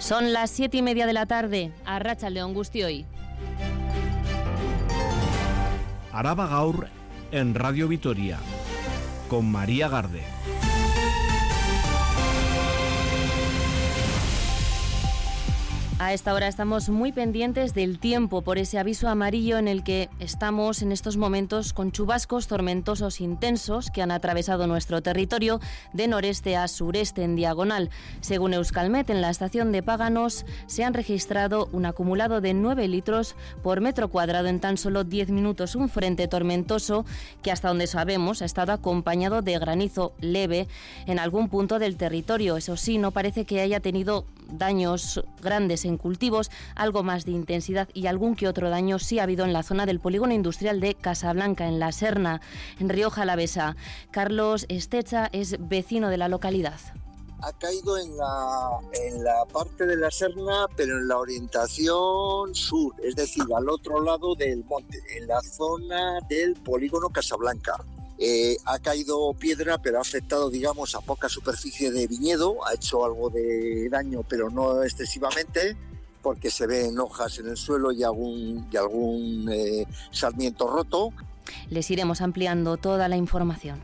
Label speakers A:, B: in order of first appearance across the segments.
A: Son las 7:30 de la tarde. Arratsaldeon guztioi.
B: Araba Gaur en Radio Vitoria, con María Garde.
A: A esta hora estamos muy pendientes del tiempo por ese aviso amarillo en el que estamos en estos momentos con chubascos tormentosos intensos que han atravesado nuestro territorio de noreste a sureste en diagonal. Según Euskalmet, en la estación de Páganos se han registrado un acumulado de 9 litros por metro cuadrado en tan solo 10 minutos. Un frente tormentoso que, hasta donde sabemos, ha estado acompañado de granizo leve en algún punto del territorio. Eso sí, no parece que haya tenido daños grandes en cultivos, algo más de intensidad y algún que otro daño sí ha habido en la zona del polígono industrial de Casablanca, en La Serna, en Rioja Alavesa. Carlos Estecha es vecino de la localidad.
C: Ha caído en la parte de La Serna, pero en la orientación sur, es decir, al otro lado del monte, en la zona del polígono Casablanca. Ha caído piedra, pero ha afectado, digamos, a poca superficie de viñedo, ha hecho algo de daño, pero no excesivamente, porque se ven hojas en el suelo y algún sarmiento roto.
A: Les iremos ampliando toda la información.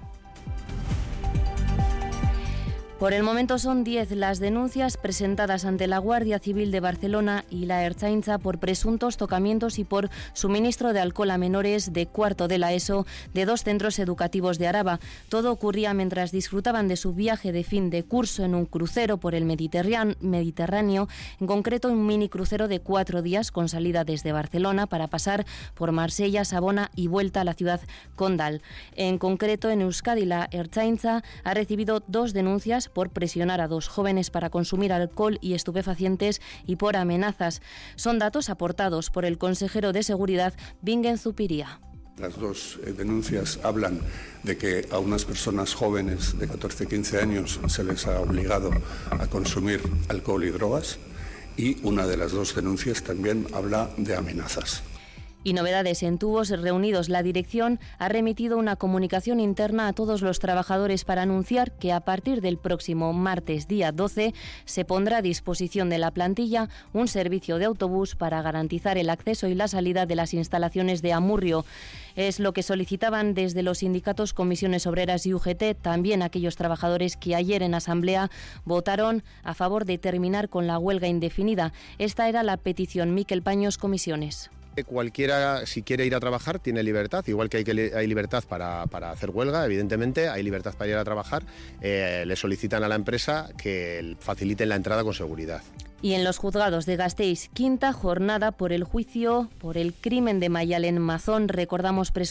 A: Por el momento son 10 las denuncias presentadas ante la Guardia Civil de Barcelona y la Ertzaintza por presuntos tocamientos y por suministro de alcohol a menores de cuarto de la ESO de 2 centros educativos de Araba. Todo ocurría mientras disfrutaban de su viaje de fin de curso en un crucero por el Mediterráneo, en concreto un mini crucero de 4 días con salida desde Barcelona para pasar por Marsella, Savona y vuelta a la ciudad condal. En concreto, en Euskadi, la Ertzaintza ha recibido 2 denuncias por presionar a 2 jóvenes para consumir alcohol y estupefacientes y por amenazas. Son datos aportados por el consejero de Seguridad, Bingen Zupiria.
D: Las 2 denuncias hablan de que a unas personas jóvenes de 14-15 años se les ha obligado a consumir alcohol y drogas, y una de las 2 denuncias también habla de amenazas.
A: Y novedades en Tubos Reunidos. La dirección ha remitido una comunicación interna a todos los trabajadores para anunciar que a partir del próximo martes día 12 se pondrá a disposición de la plantilla un servicio de autobús para garantizar el acceso y la salida de las instalaciones de Amurrio. Es lo que solicitaban desde los sindicatos Comisiones Obreras y UGT, también aquellos trabajadores que ayer en asamblea votaron a favor de terminar con la huelga indefinida. Esta era la petición. Miquel Paños, Comisiones.
E: Cualquiera, si quiere ir a trabajar, tiene libertad, igual que hay libertad para hacer huelga, evidentemente, hay libertad para ir a trabajar. Le solicitan a la empresa que faciliten la entrada con seguridad.
A: Y en los juzgados de Gasteiz, 5ª jornada por el juicio por el crimen de Maialen Mazón. Recordamos